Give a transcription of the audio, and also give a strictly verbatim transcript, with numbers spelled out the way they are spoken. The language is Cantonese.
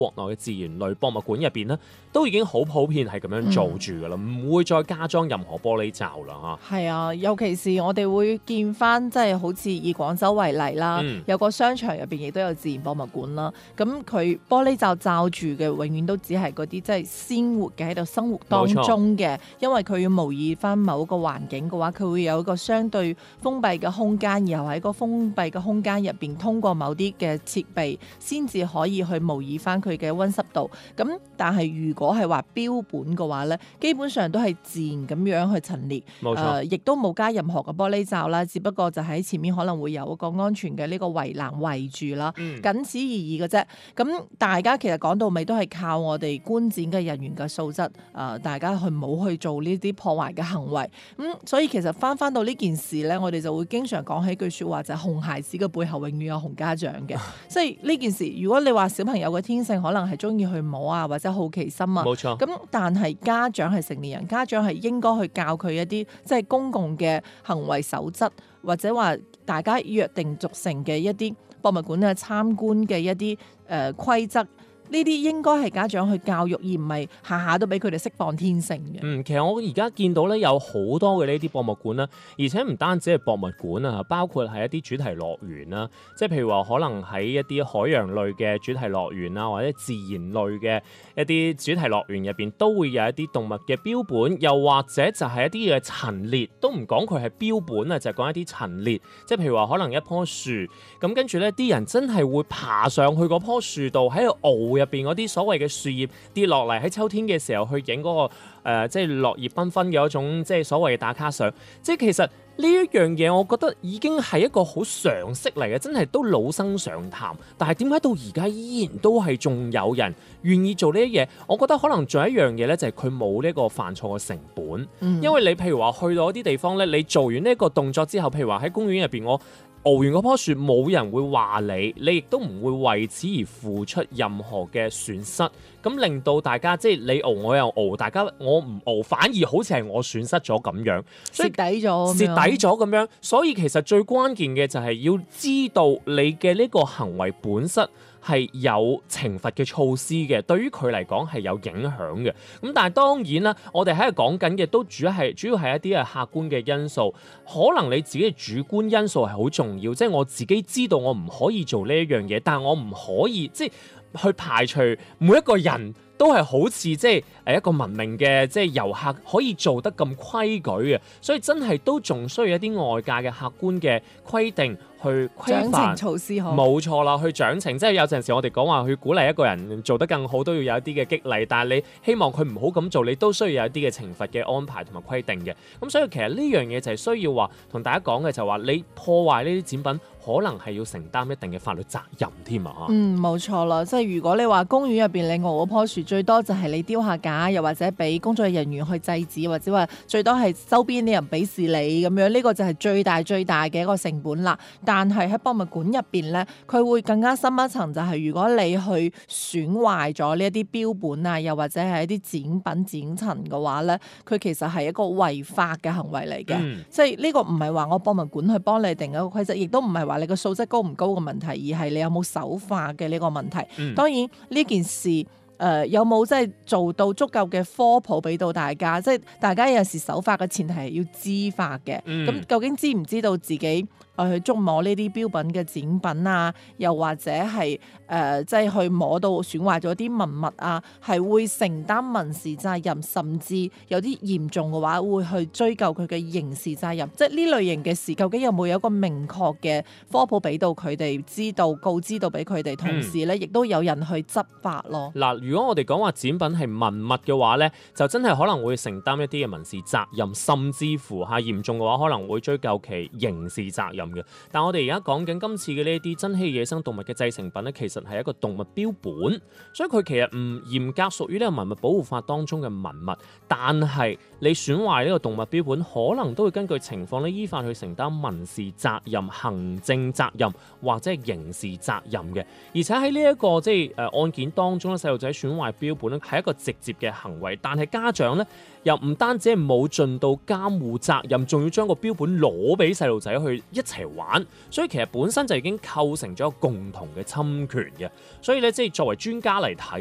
國內嘅自然類博物館入邊咧，都已經好普遍係咁樣做住㗎啦，唔、嗯、會再加裝任何玻璃罩啦嚇。 係啊，尤其是我哋會見翻，即係好似以廣州為例啦，嗯、有個商場入邊亦都有自然博物館啦。咁佢玻璃罩罩住嘅，永遠都只係嗰啲即係鮮活嘅喺度生活當中嘅，因為佢要模擬翻某一個環境嘅話，佢會有一個相對封閉嘅空間，然後喺個封閉嘅空間入邊，通過某啲嘅設備，先至可以去模擬翻佢嘅溫濕度。咁但係如果係話標本嘅話咧，基本上都係自然咁樣去陳列， 冇錯， 呃，亦都冇加任何嘅玻璃罩啦，只不過就喺前面可能會有一個安全嘅呢個圍欄圍住啦，僅、嗯、此而已嘅啫。咁大家其實講到尾都係靠我哋觀展嘅人員嘅素質，誒、呃，大家去冇去做呢啲破壞嘅行為。咁、嗯、所以其實翻翻到呢件事咧，我哋就會經常講起句説話，就係、是、熊孩子嘅背後永遠有熊家長嘅。所以呢件事，如果你話小朋友嘅天性可能係中意去摸啊，或者好奇心啊， 冇錯。 咁但係家長係成年人，家長係應該去教佢一啲即係公共嘅行為守則，或者話大家約定俗成嘅一啲博物館啊參觀嘅一啲誒規則。呢啲應該係家長去教育，而唔係下下都俾佢哋釋放天性嘅。 嗯，其實我而家見到咧有好多嘅呢啲博物館啦，而且唔單止係博物館啊，包括係一啲主題樂園啦，即係譬如話可能喺一啲海洋類嘅主題樂園啊，或者自然類嘅一啲主題樂園入邊都會有一啲動物嘅標本，又或者就係一啲嘅陳列，都唔講佢係標本啊，就係講一啲陳列，即係譬如話可能一棵樹，咁跟住咧啲人真係會爬上去嗰棵樹度喺度熬。入邊嗰啲所謂嘅樹葉跌落嚟，喺秋天嘅時候去影嗰、那個誒、呃，即係落葉繽紛嘅一種即係所謂嘅打卡相。即係其實呢一樣嘢，我覺得已經係一個好常識嚟嘅，真係都老生常談。但係點解到而家依然都係仲有人願意做呢啲嘢？我覺得可能仲有一樣嘢咧，就係佢冇呢個犯錯嘅成本。嗯、因為你譬如話去到一啲地方咧，你做完呢個動作之後，譬如話喺公園入邊我。熬完嗰棵樹，冇人會話你，你亦都唔會為此而付出任何嘅損失，咁令到大家即係你熬我又熬，大家我唔熬，反而好似係我損失咗咁樣， 蝕底咗， 蝕底咗咁樣。所以其實最關鍵嘅就係要知道你嘅呢個行為本身係有懲罰嘅措施嘅，對於佢嚟講係有影響嘅。咁但係當然啦，我哋喺度講緊嘅都主要係主要係一啲嘅客觀嘅因素，可能你自己嘅主觀因素係好重要，即係我自己知道我唔可以做呢一樣嘢，但係我唔可以即係去排除每一個人都係好似即係誒一個文明嘅即係遊客可以做得咁規矩嘅，所以真係都仲需要一啲外界嘅客觀嘅規定。去規範措施， 冇錯啦，去獎懲，即係有陣時我哋講話去鼓勵一個人做得更好，都要有一啲嘅激勵，但係你希望佢唔好咁做，你都需要有一啲嘅懲罰嘅安排同埋規定嘅。咁所以其實呢樣嘢就係需要話同大家講嘅就係話，你破壞呢啲展品，可能係要承擔一定嘅法律責任添啊！ 嗯，冇錯啦，即係如果你話公園入邊你熬嗰棵樹，最多就係你丟下架，又或者俾工作人員去制止，或者話最多係周邊啲人鄙視你咁樣，呢個就係最大最大嘅一個成本啦。但係喺博物館入邊咧，佢會更加深一層，就係如果你去損壞咗呢一啲標本啊，又或者係一啲展品展陳嘅話咧，佢其實係一個違法嘅行為嚟嘅。嗯、即係呢個唔係話我博物館去幫你定一個規則，亦都唔係話你個素質高唔高嘅問題，而係你有冇守法嘅呢個問題。嗯、當然呢件事誒、呃、有冇即係做到足夠嘅科普俾到大家，即係大家有時守法嘅前提係要知法嘅。咁、嗯、究竟知唔知道自己去觸摸呢啲標品嘅展品啊，又或者係誒即係去摸到損壞咗啲文物啊，係會承擔民事責任，甚至有啲嚴重嘅話會去追究佢嘅刑事責任。即係呢類型嘅事，究竟有冇有一個明確嘅科普俾到佢哋知道，告知到俾佢哋，同時咧亦都有人去執法咯。 嗱、嗯，如果我哋講話展品係文物嘅話咧，就真係可能會承擔一啲嘅民事責任，甚至乎嚇嚴重嘅話可能會追究其刑事責任。但我哋而家講緊今次嘅呢啲珍稀野生動物嘅製成品咧，其實係一個動物標本，所以佢其實唔嚴格屬於呢個文物保護法當中嘅文物。但係你損壞呢個動物標本，可能都會根據情況咧依法去承擔民事責任、行政責任或者係刑事責任嘅。而且喺呢一個即係誒案件當中咧，細路仔損壞標本咧係一個直接嘅行為，但係家長咧又唔單止係冇盡到監護責任，仲要將個標本攞俾細路仔去一齊齊玩，所以其實本身就已經構成咗共同嘅侵權嘅。所以咧，即係作為專家嚟睇